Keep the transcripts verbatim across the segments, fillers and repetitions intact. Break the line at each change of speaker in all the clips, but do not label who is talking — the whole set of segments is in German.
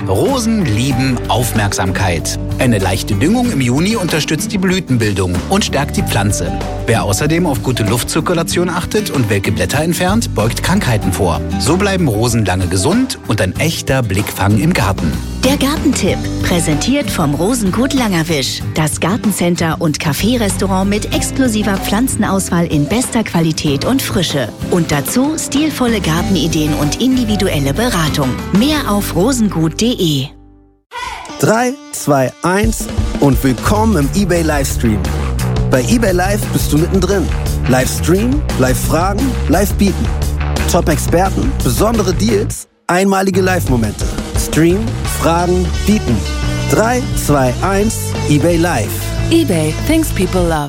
Rosen lieben Aufmerksamkeit. Eine leichte Düngung im Juni unterstützt die Blütenbildung und stärkt die Pflanze. Wer außerdem auf gute Luftzirkulation achtet und welke Blätter entfernt, beugt Krankheiten vor. So bleiben Rosen lange gesund und ein echter Blickfang im Garten.
Der Gartentipp, präsentiert vom Rosengut Langerwisch. Das Gartencenter und Café-Restaurant mit exklusiver Pflanzenauswahl in bester Qualität und Frische. Und dazu stilvolle Gartenideen und individuelle Beratung. Mehr auf rosengut punkt de.
drei, zwei, eins und willkommen im eBay Livestream. Bei eBay Live bist du mittendrin. Livestream, Live-Fragen, Live-Bieten. Top-Experten, besondere Deals, einmalige Live-Momente. Stream, Fragen, Bieten. drei, zwei, eins, eBay Live.
eBay, things people love.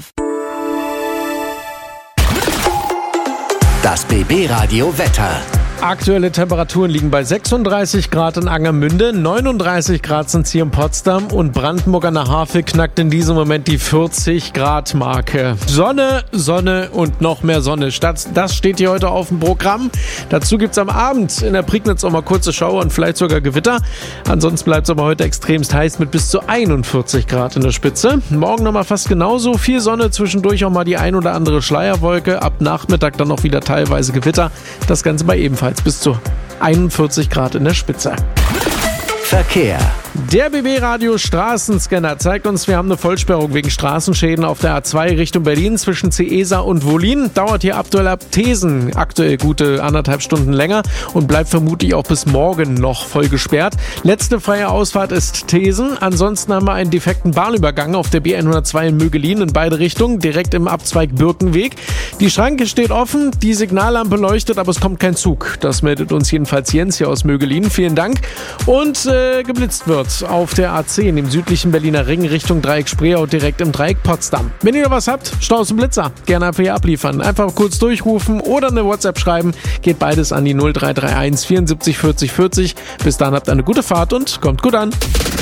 Das B B-Radio Wetter.
Aktuelle Temperaturen liegen bei sechsunddreißig Grad in Angermünde, neununddreißig Grad sind hier in Potsdam und Brandenburg an der Havel knackt in diesem Moment die vierzig Grad Marke. Sonne, Sonne und noch mehr Sonne. Das steht hier heute auf dem Programm. Dazu gibt's am Abend in der Prignitz auch mal kurze Schauer und vielleicht sogar Gewitter. Ansonsten bleibt es aber heute extremst heiß mit bis zu einundvierzig Grad in der Spitze. Morgen nochmal fast genauso. Viel Sonne, zwischendurch auch mal die ein oder andere Schleierwolke. Ab Nachmittag dann noch wieder teilweise Gewitter. Das Ganze bei ebenfalls bis zu einundvierzig Grad in der Spitze.
Verkehr.
Der B B-Radio Straßenscanner zeigt uns, wir haben eine Vollsperrung wegen Straßenschäden auf der A zwei Richtung Berlin zwischen Ceesa und Wollin. Dauert hier aktuell ab Thesen aktuell gute anderthalb Stunden länger und bleibt vermutlich auch bis morgen noch voll gesperrt. Letzte freie Ausfahrt ist Thesen. Ansonsten haben wir einen defekten Bahnübergang auf der B hundertzwei in Mögelin in beide Richtungen, direkt im Abzweig Birkenweg. Die Schranke steht offen, die Signallampe leuchtet, aber es kommt kein Zug. Das meldet uns jedenfalls Jens hier aus Mögelin. Vielen Dank. Und äh, geblitzt wird auf der A zehn im südlichen Berliner Ring Richtung Dreieck Spreeau direkt im Dreieck Potsdam. Wenn ihr was habt, Staus und Blitzer, gerne einfach hier abliefern. Einfach kurz durchrufen oder eine WhatsApp schreiben. Geht beides an die null drei drei eins vierundsiebzig vierzig vierzig. Bis dann habt eine gute Fahrt und kommt gut an.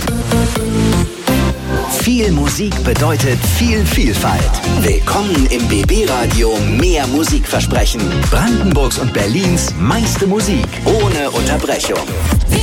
Viel Musik bedeutet viel Vielfalt. Willkommen im B B-Radio Mehr Musikversprechen. Brandenburgs und Berlins meiste Musik ohne Unterbrechung.